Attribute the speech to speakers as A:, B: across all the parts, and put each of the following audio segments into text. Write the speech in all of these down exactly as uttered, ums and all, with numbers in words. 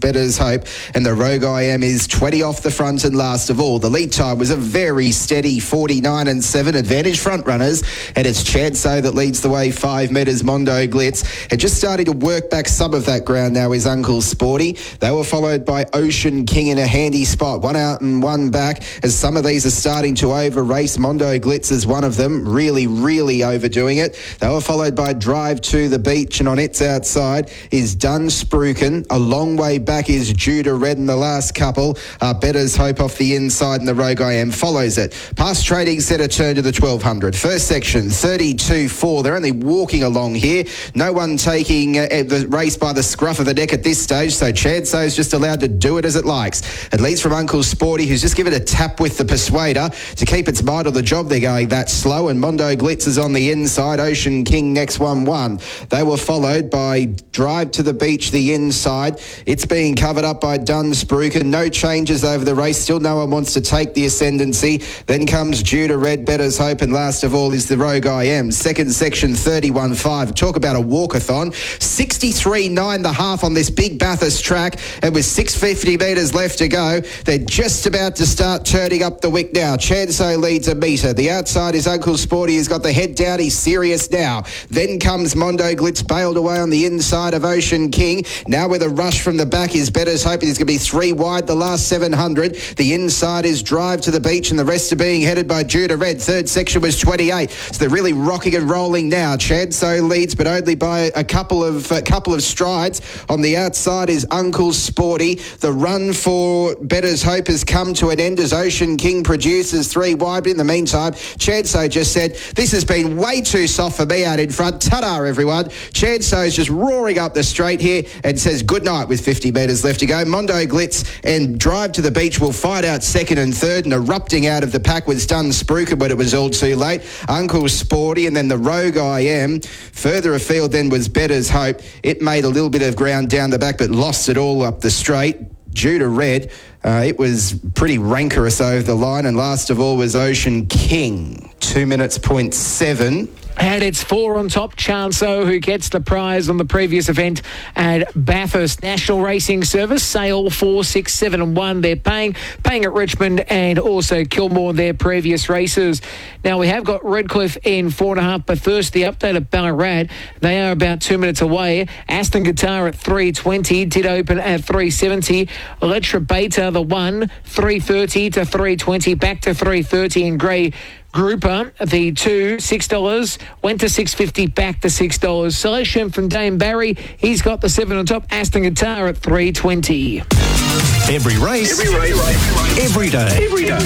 A: Better's Hope, and the Rogue I M is twenty off the front and last of all. The lead time was a very steady forty-nine and seven, advantage front runners, and it's Chanso that leads the way five metres. Mondo Glitz, and just starting to work back some of that ground now is Uncle Sporty. They were followed by Ocean King in a handy spot, one out and one back, as some of these are starting to over race. Mondo Glitz is one of them, really, really overdoing it. They were followed by Drive to the Beach, and on its outside is Dunsprooken. A long way back is Judah Red, and the last couple are Better's Hope off the inside, and the Rogue I M follows it. Past trading set a turn to the twelve hundred. First section, thirty-two four. They're only walking along here. No one taking uh, the race by the scruff of the neck at this stage, so Chanso's just allowed to do it as it likes. It leads from Uncle Sporty, who's just given a tap with the Persuader to keep its mind on the job. They're going that slow, and Mondo Glitz is on the inside. Ocean King next one one. They were followed by Drive to the Beach the inside. It's being covered up by Dunsprooken. No changes over the race. Still no one wants to take the ascendancy. Then comes Judah Red, Better's Hope, and last of all is the Rogue I M. Second section, thirty-one five. Talk about a walkathon. sixty-three nine the half on this big Bathurst track, and with six hundred fifty metres left to go, they're just about to start turning up the wick now. Chanso leads a metre. The outside is Uncle Sporty, who's got the head down. He's serious now. Then comes Mondo Glitz, bailed away on the inside of Ocean King. Now with a rush from the back is Better's Hope. There's going to be three wide the last seven hundred. The inside is Drive to the Beach, and the rest are being headed by Judah Red. Third section was twenty-eight. So they're really rocking and rolling now. Chanso leads, but only by a couple of a couple of strides. On the outside is Uncle Sporty. The run for Better's Hope has come to an end as Ocean King produces three wide. But in the meantime, Chanso just said, this has been way too soft for me out in front. Ta-da, everyone. Chanso is just roaring up the straight here and says good night with fifty metres left to go. Mondo Glitz and Drive to the Beach will fight out second and third, and erupting out of the pack was Dunsprooken, but it was all too late. Uncle Sporty, and then the Rogue I M. Further afield then was Better's Hope. It made a little bit of ground down the back, but lost it all up the straight. Judah Red, uh, it was pretty rancorous over the line, and last of all was Ocean King. Two minutes point seven.
B: And it's four on top, Chanso, who gets the prize on the previous event at Bathurst National Racing Service. Sale four, six, seven and one. They're paying, paying at Richmond and also Kilmore, their previous races. Now we have got Redcliffe in four and a half, but first the update at Ballarat. They are about two minutes away. Aston Guitar at three twenty, did open at three seventy. Electra Beta, the one, three thirty to three twenty, back to three thirty in grey. Grouper, the two, six dollars, went to six fifty, back to six dollars. Selection from Dame Barry, he's got the seven on top. Aston Guitar at three twenty.
C: Every race, every race, every day, every day.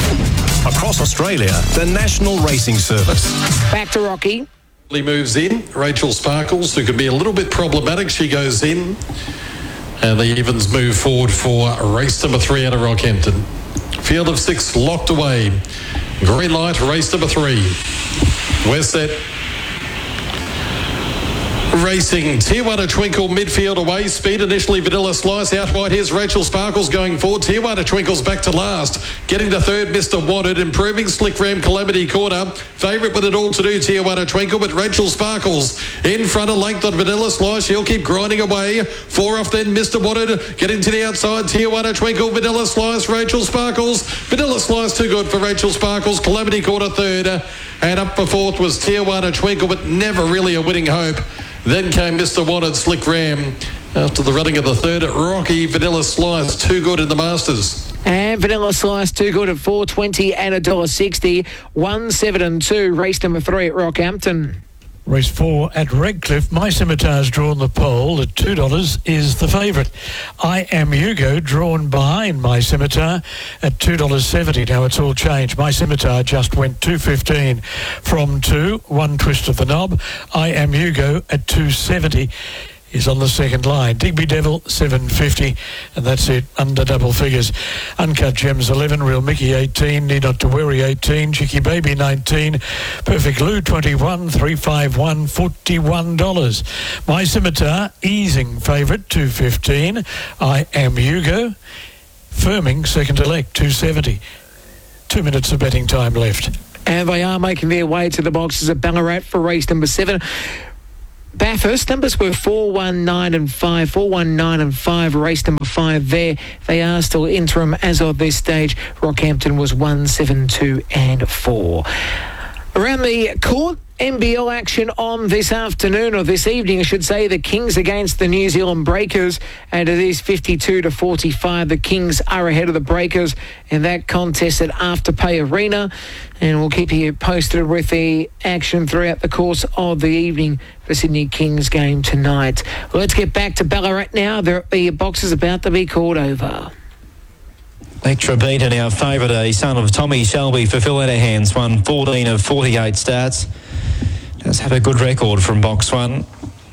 C: Across Australia, the National Racing Service.
B: Back to Rocky.
D: He moves in. Rachel Sparkles, who can be a little bit problematic, she goes in. And the evens move forward for race number three out of Rockhampton. Field of six locked away. Green light, race number three. We're set. Racing, Tijuana Twinkle, midfield away. Speed initially, Vanilla Slice out wide. Here's Rachel Sparkles going forward. Tijuana Twinkle's back to last. Getting to third, Mister Wanted. Improving Slick Ram, Calamity Corner. Favourite with it all to do, Tijuana Twinkle, but Rachel Sparkles in front of length on Vanilla Slice. She'll keep grinding away. Four off then, Mister Wanted. Getting to the outside, Tijuana Twinkle, Vanilla Slice, Rachel Sparkles. Vanilla Slice too good for Rachel Sparkles. Calamity Corner third. And up for fourth was Tijuana Twinkle, but never really a winning hope. Then came Mister Wanted, Slick Ram. After the running of the third, Rocky, Vanilla Slice, too good in the Masters.
B: And Vanilla Slice, too good at four twenty and one dollar sixty. One, seven and two, race number three at Rockhampton.
E: Race four at Redcliffe. My Scimitar's drawn the pole at two dollars is the favourite. I Am Hugo drawn behind My Scimitar at two dollars seventy. Now it's all changed. My Scimitar just went two fifteen from two. One twist of the knob. I Am Hugo at two seventy. Is on the second line. Digby Devil, seven fifty, and that's it, under double figures. Uncut Gems, eleven, Real Mickey, eighteen, Need Not to Worry, eighteen, Chicky Baby, nineteen, Perfect Lou, twenty-one, three five one, forty-one dollars. My Scimitar, easing favourite, two fifteen. I Am Hugo, firming second elect, two seventy. Two minutes of betting time left.
B: And they are making their way to the boxes at Ballarat for race number seven. Bathurst, numbers were four, one, nine and five. four, one, nine and five, race number five there. They are still interim as of this stage. Rockhampton was one, seven, two and four. Around the court, N B L action on this afternoon, or this evening, I should say. The Kings against the New Zealand Breakers, and it is fifty-two to forty-five. The Kings are ahead of the Breakers in that contest at Afterpay Arena, and we'll keep you posted with the action throughout the course of the evening for Sydney Kings game tonight. Well, let's get back to Ballarat now. The, the box is about to be called over.
F: Electra Beat and our favourite, a son of Tommy Shelby for Phil Edderhands, won fourteen of forty-eight starts. Does have a good record from box one.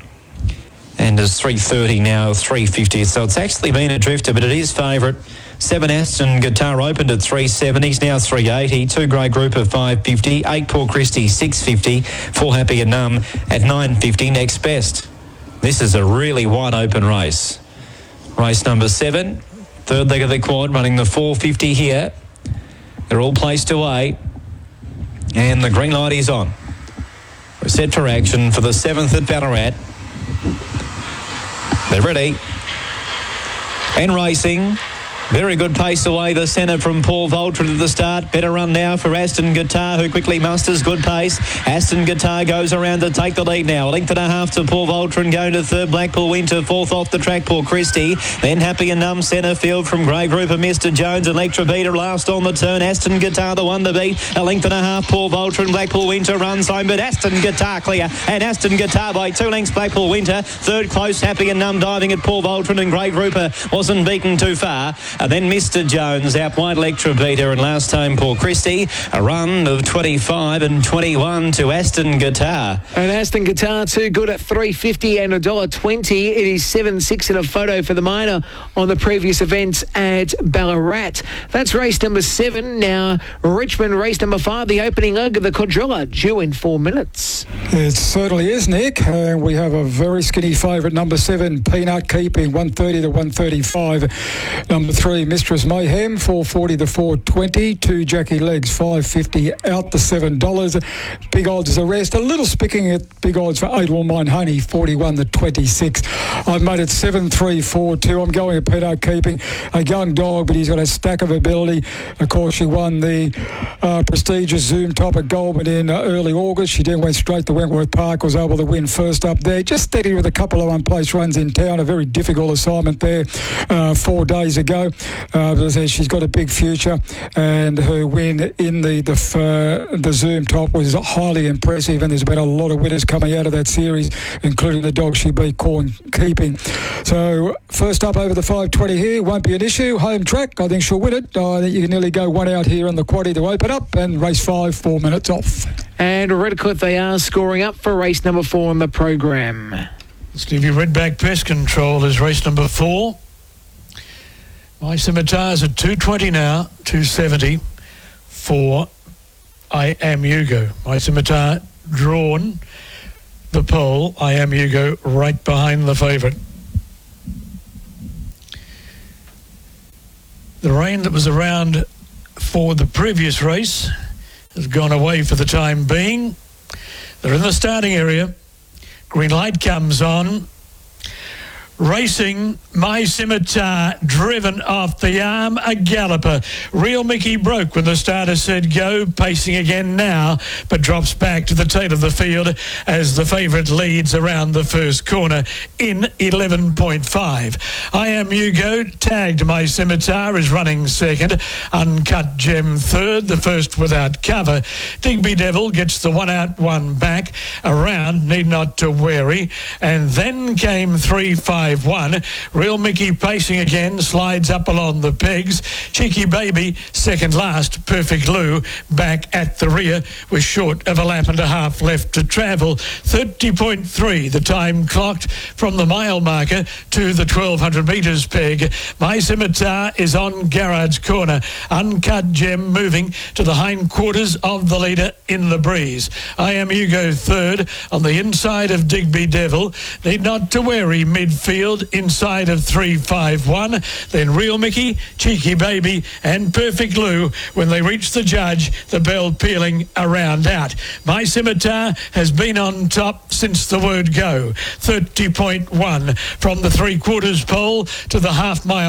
F: And is three thirty now, three fifty. So it's actually been a drifter, but it is favourite. Seven Aston Guitar opened at three seventy, now three eighty. Two Grey Group of five fifty. Eight Paul Christie, six fifty. Four Happy and Numb at nine fifty. Next best. This is a really wide open race. Race number seven. Third leg of the quad, running the four fifty here. They're all placed away. And the green light is on. We're set for action for the seventh at Ballarat. They're ready. And racing. Very good pace away the centre from Paul Voltron at the start. Better run now for Aston Guitar, who quickly musters good pace. Aston Guitar goes around to take the lead now. A length and a half to Paul Voltron, going to third. Blackpool Winter, fourth off the track, Paul Christie. Then Happy and Numb centre field from Grey Group of Mister Jones. Electra Beater last on the turn. Aston Guitar the one to beat. A length and a half, Paul Voltron. Blackpool Winter runs home, but Aston Guitar clear. And Aston Guitar by two lengths, Blackpool Winter. Third close, Happy and Numb diving at Paul Voltron, and Grey Grouper wasn't beaten too far. And then Mister Jones out wide, Electra Beater, and last time Paul Christie. A run of twenty-five and twenty-one to Aston Guitar.
B: And Aston Guitar too good at three fifty and one dollar twenty. It is seven six in a photo for the minor on the previous events at Ballarat. That's race number seven. Now Richmond, race number five, the opening leg of the quadrilla, due in four minutes.
G: It certainly is, Nick. Uh, we have a very skinny favourite, number seven, Peanut Keeping, one thirty to one thirty-five. Number three, Mistress Mayhem, four forty to four twenty. Two Jackie Legs, five fifty out to seven dollars. Big odds as a rest. A little spicking at big odds for Eight Will Mine Honey, forty-one to twenty-six. I've made it seven three four two. I'm going at Peanut Keeping. A young dog, but he's got a stack of ability. Of course, she won the uh, prestigious Zoom Top at Goulburn in uh, early August. She then went straight to Wentworth Park, was able to win first up there. Just steady with a couple of unplaced runs in town. A very difficult assignment there uh, four days ago. Uh, but as I said, she's got a big future, and her win in the the, uh, the Zoom Top was highly impressive, and there's been a lot of winners coming out of that series, including the dog she beat, Corn Keeping. So first up over the five twenty here, won't be an issue. Home track, I think she'll win it. I think you can nearly go one out here on the quaddie to open up, and race five, four minutes off.
B: And Redcliffe, they are scoring up for race number four on the program.
E: Stevie Redback Pest Control is race number four. My Scimitar's at two twenty now, two seventy for I Am Hugo. My Scimitar drawn the pole. I Am Hugo right behind the favourite. The rain that was around for the previous race has gone away for the time being. They're in the starting area. Green light comes on. Racing, My Scimitar, driven off the arm, a galloper. Real Mickey broke when the starter said go, pacing again now, but drops back to the tail of the field as the favourite leads around the first corner in eleven point five. I Am Hugo, tagged My Scimitar, is running second. Uncut Gem third, the first without cover. Digby Devil gets the one out, one back. Around, Need Not to Worry. And then came three five one. Real Mickey pacing again, slides up along the pegs. Cheeky Baby, second last. Perfect Lou, back at the rear, was short of a lap and a half left to travel. thirty point three, the time clocked from the mile marker to the twelve hundred metres peg. My Scimitar is on Garrard's corner. Uncut Gem moving to the hindquarters of the leader in the breeze. I Am Hugo third on the inside of Digby Devil. Need Not to Worry midfield. midfield inside of three five one. Then Real Mickey, Cheeky Baby and Perfect Lou when they reach the judge, the bell pealing around out. My Scimitar has been on top since the word go. thirty point one from the three quarters pole to the half mile.